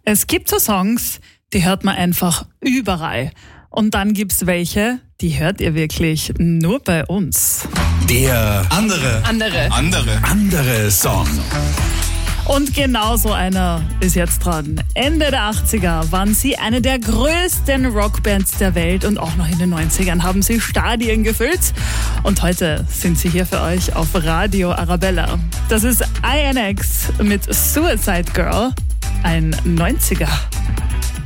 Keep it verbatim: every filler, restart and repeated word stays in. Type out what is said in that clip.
Es gibt so Songs, die hört man einfach überall. Und dann gibt's welche, die hört ihr wirklich nur bei uns. Der andere, Andere. andere, andere Song. Und genau so einer ist jetzt dran. Ende der achtziger waren sie eine der größten Rockbands der Welt und auch noch in den neunzigern haben sie Stadien gefüllt. Und heute sind sie hier für euch auf Radio Arabella. Das ist I N X mit Suicide Girl, ein neunziger.